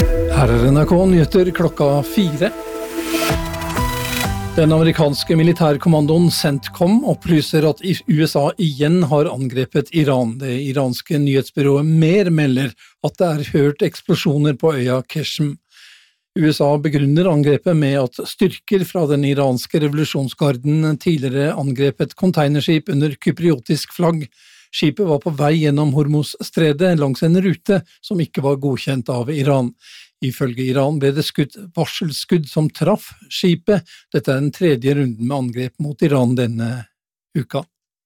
Her NRK nyheter klokka 4. Den amerikanske militærkommandoen CENTCOM opplyser at USA igjen har angrepet Iran. Det iranske nyhetsbyrået MER melder at det er hørt eksplosjoner på øya Qeshm. USA begrunner angrepet med at styrker fra den iranske revolusjonsgarden tidligere angrep et containerskip under kypriotisk flagg. Skipet var på vei gjennom Hormuz-stredet langs en rute som ikke var godkjent av Iran. Ifølge Iran ble det skutt varselskudd som traff skipet. Dette er den tredje runden med angrep mot Iran denne uka.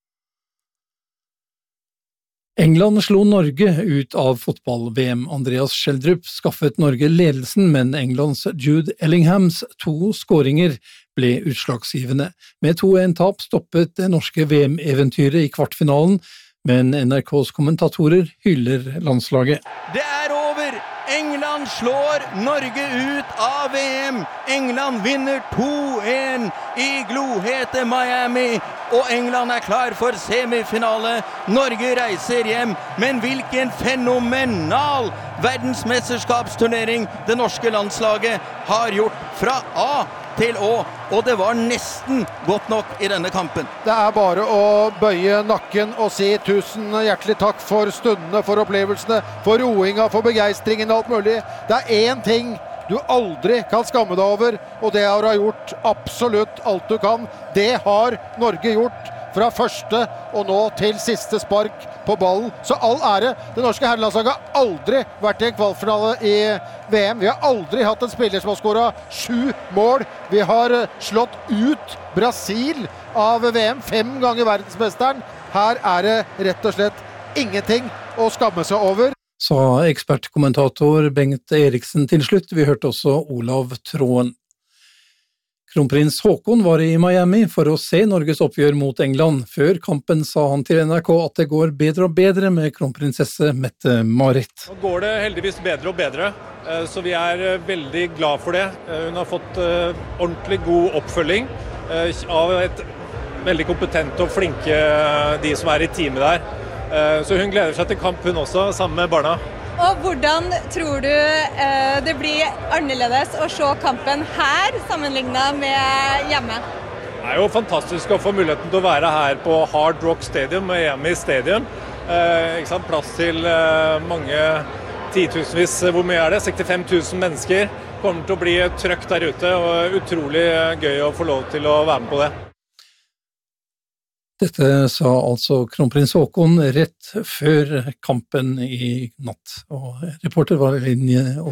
England slo Norge ut av fotball-VM. Andreas Schjelderup skaffet Norge ledelsen, men Englands Jude Ellinghams 2 skåringer ble utslagsgivende. Med 2-1-tap stoppet det norske VM-eventyret i kvartfinalen, men NRKs kommentatorer hyller landslaget. Det er over! England slår Norge ut av VM! England vinner 2-1 i glohete Miami, og England er klar for semifinale. Norge reiser hjem, men hvilken fenomenal verdensmesterskapsturnering det norske landslaget har gjort fra A til Å, og det var nesten godt nok i denne kampen. Det er bare å bøye nakken og si tusen hjertelig takk for stundene, for opplevelsene, for roinga, for begeistringen og alt mulig. Det er én ting du aldri kan skamme deg over, og det er å ha gjort absolutt alt du kan. Det har Norge gjort fra første og nå til siste spark på ballen. Så all ære. Det norske herrelandslaget har aldri vært i en kvalfinale i VM. Vi har aldri hatt en spiller som har skåret 7 mål. Vi har slått ut Brasil av VM 5 ganger verdensmesteren. Her er det rett og slett ingenting å skamme seg over. Sa ekspertkommentator Bengt Eriksen til slutt. Vi hørte også Olav Tråen. Kronprins Haakon var i Miami for å se Norges oppgjør mot England. Før kampen sa han til NRK at det går bedre og bedre med kronprinsesse Mette-Marit. Nå går det heldigvis bedre og bedre, så vi er veldig glad for det. Hun har fått ordentlig god oppfølging av et veldig kompetente og flinke de som er i teamet der. Så hun gleder seg til kamp hun også, sammen med barna. Og hvordan tror du det blir annerledes å se kampen her sammenlignet med hjemme? Det er jo fantastisk å få muligheten til å være her på Hard Rock Stadium, Miami Stadium. Ikke sant? Plass til mange titusenvis, hvor mye er det? 65 000 mennesker. Kommer til å bli trøkk der ute, og utrolig gøy å få lov til å være med på det. Dette sa altså kronprins Haakon rett før kampen i natt, og reporter var Linje